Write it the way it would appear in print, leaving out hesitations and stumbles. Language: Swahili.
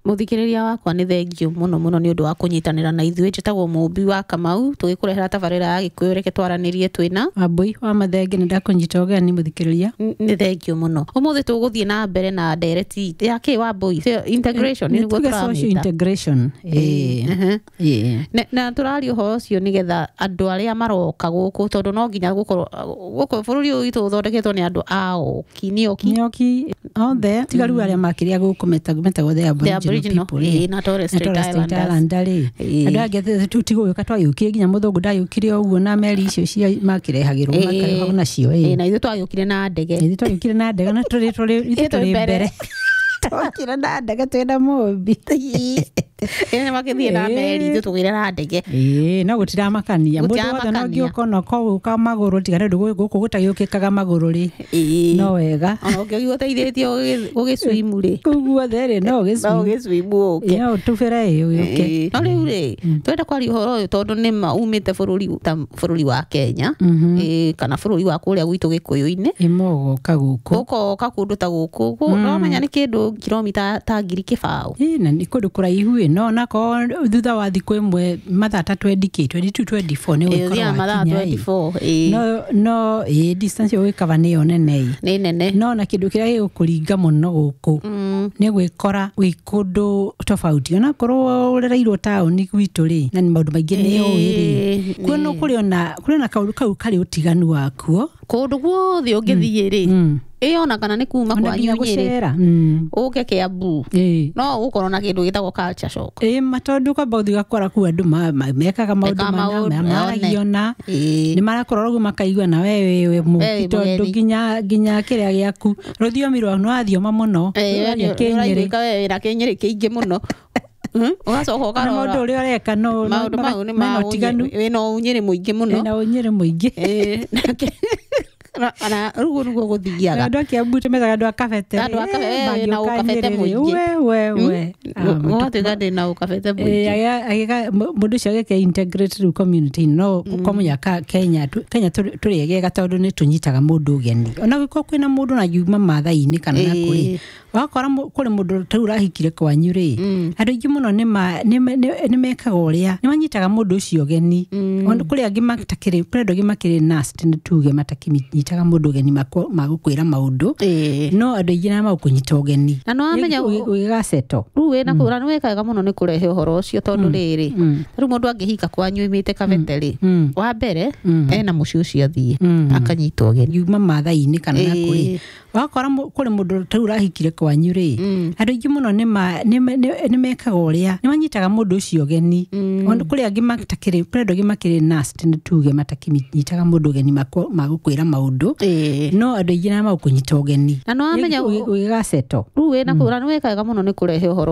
Muthikiriria wakwa ni thengio muno muno ni undu wa kunyitanira na ithuĩ njĩtagwo Mũmbi wa Kamau tũgĩkũrehera tabarĩra ya Gĩkũyũ reke twaranirie twĩna Wambui wa Mathenge nĩ ndakunyita ũgeni muthikiriria nĩ thengio muno ũmũthĩ tũgũthiĩ na mbere na ndereti ya kĩ Wambui integration nĩguo tũramĩta integration na tũraria ũhoro ũcio nĩgetha andũ arĩa maroka gũkũ tondũ no nginya gũkorwo bũrũri ũyũ witũ ũthondeketwo nĩ andũ ao nĩoki othe tigaru arĩa makĩria gũkũ metagwo the Aboriginal people na Torres Strait Islanders andũ angĩ tutigũgĩũka twagĩũkire nginya mũthũngũ ndagĩũkire ũguo na meri icio cia makĩrehagĩrwo makarehagwo nacio na ithuĩ twagĩũkire na ndege na tũrĩ mbere twokire na ndege twĩna Mũmbi ene makĩthiĩ na meri ithuĩ tũgĩire na ndege no gũtiramakania mũndũ wothe no ngĩũka no kũgũka magũrũ tiga nĩ gũkũ gũtagĩũkĩkaga magũrũ rĩ no wega ona ũngĩũgĩ ũteithĩtie ũgĩswimu rĩ guothe rĩ no ũgĩswimu ũke no tũbĩre ũke no rĩu rĩ twenda kwaria ũhoro ũyũ tondũ nĩ ma umĩte bũrũri wa Kenya kana bũrũri wa kũrĩa gwitũ Gĩkũyũ-inĩ ĩmogoka gũkũ ũkoka kũndũ ta gũkũ no menya nĩ kĩndũ kilomita ta 1000 na nĩ kũndũ kũraihu no nako thutha wa thikũ ĩmwe mathaa ta 22-24 nĩ gũkorwo no distance yo ĩkaba nĩyo nene no na kĩndũ kĩrĩa gĩgũkũringa mũno gũkũ nĩ gwĩkora wĩ kũndũ tofauti ona korwo ũrereirwo taũni gwitũ rĩ na nĩ maũndũ maingĩ nĩ ũĩ rĩ kuona kũrĩ ona kaũndũ kau karĩ ũtiganu wakuo kũndũ guothe ũngĩthiĩ rĩ ona kana nĩ kuma kwanyu Nyĩrĩ ũke Kiambu no gũkorwo na kĩndũ gĩtagwo culture shock matondu kwamba gũthiĩ gakora kuo andũ mekaga maũndũ maragiona nĩ marakorwo ũguo makaigua na wewe mũki tondũ nginya kĩrĩa gĩaku rũthiomi rwa nĩwathioma mũno ũraigwĩka wewe na Kĩnyĩrĩ kĩingĩ mũno ũgacoka ũkarora maũndũ ũrĩa ũreka no maũndũ mau nĩ maũtiganu wĩna ũnyĩrĩ mũingĩ mũno ana rugo gũthiaga andũ a Kiambu tũmetaga andũ a kabete na ũkabete mũingĩ ũgatuĩka ndĩna ũkabete mũingĩ mũndũ ũcio agĩke integrate through community no ũkamenya Kenya tũrĩ egega tondũ nĩ tũnyitaga mũndũ ũgeni ona gũkorwo kwĩna mũndũ na yuma mathai-inĩ kana na kũrĩ wakora kũrĩ mũndũ ta ũrahikire kwanyu rĩ andũ aingĩ mũno nĩ mekaga ũrĩa nĩ manyitaga mũndũ ũcio ũgeni kũrĩ angĩ matakĩrĩ kũrĩ andũ angĩ makĩrĩ nasty nĩ tuge matakĩnyitaga mũndũ ũgeni magũkwĩra maũndũ no andũ aingĩ na magũkũnyita ũgeni na no amenya ũgĩgaceto rĩu wĩna kũra nĩ wekaga mũno nĩ kũrehe ũhoro ũcio tondũ rĩrĩ rĩu mũndũ angĩhika kwanyu imĩte kabete rĩ wa mbere ena mũciĩ ũcio athiĩ akanyita ũgeni yuma mathai-inĩ kana na kũrĩ wakora kũrĩ mũndũ ta ũrahikire kwanyu rĩ andũ aingĩ mũno nĩ mekaga ũrĩa nĩ manyitaga mũndũ ũcio ũgeni kũrĩ angĩ matakĩrĩ kũrĩ andũ angĩ makĩrĩ nasty nĩ tuge matakĩnyitaga mũndũ ũgeni magũkwĩra maũndũ no andũ aingĩ na magũkũnyita ũgeni na no amenya ũgĩgaceto rĩu wĩna kũra nĩ wekaga mũno nĩ kũrehe ũhoro